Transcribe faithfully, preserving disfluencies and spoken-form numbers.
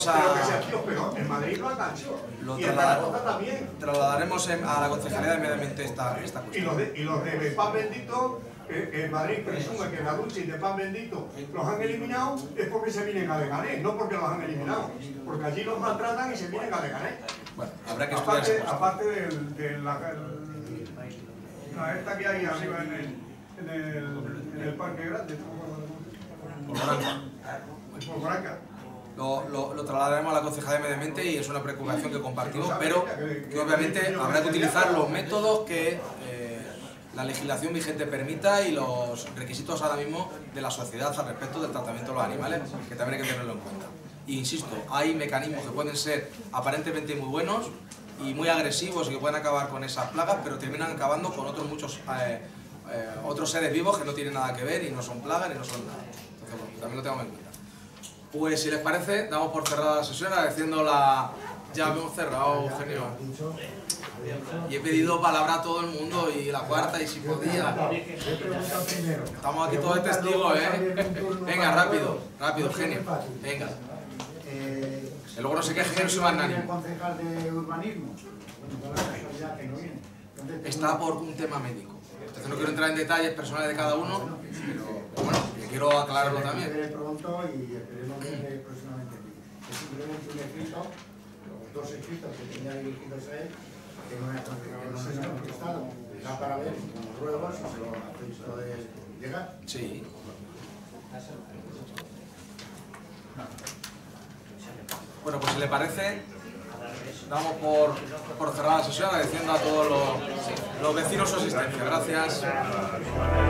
Pero que sea tío, pero en Madrid lo han hecho. Lo y en Zaragoza también. Trasladaremos en, a la Concejalía de Medio Ambiente esta, esta cuestión. Y los de, y los de Pan Bendito, eh, en Madrid presume que la ducha y de Pan Bendito los han eliminado, es porque se vienen a Leganés, no porque los han eliminado. Porque allí los maltratan y se vienen a Leganés. Bueno, habrá que estudiar aparte, esa aparte de, de la, la esta que hay arriba en el, en el, en el Parque Grande. Por Branca. Por Branca. Lo, lo, lo trasladaremos a la Concejalía de Medio Ambiente y es una preocupación que compartimos, pero que obviamente habrá que utilizar los métodos que eh, la legislación vigente permita y los requisitos ahora mismo de la sociedad al respecto del tratamiento de los animales, que también hay que tenerlo en cuenta. E insisto, hay mecanismos que pueden ser aparentemente muy buenos y muy agresivos y que pueden acabar con esas plagas, pero terminan acabando con otros muchos eh, eh, otros seres vivos que no tienen nada que ver y no son plagas y no son nada. Entonces, bueno, también lo tenemos en cuenta. Pues si les parece, damos por cerrada la sesión, agradeciendo la... Ya hemos cerrado, Eugenio. Y he pedido palabra a todo el mundo y la cuarta, y si podía. Estamos aquí todos de testigos, ¿eh? Venga, rápido, rápido, Eugenio. Venga. Que luego no se queje que no soy magnánimo. concejal de urbanismo? Está por un tema médico. Entonces no quiero entrar en detalles personales de cada uno, pero bueno, quiero aclararlo también. Pronto y esperemos que próximamente. Es simplemente un escrito, los dos escritos que tenía dirigidos a él, que no se han contestado. Da para ver como ruegos si se lo ha visto de llegar. Sí. Bueno, pues si le parece, damos por, por cerrada la sesión agradeciendo a todos los, los vecinos su asistencia. Gracias.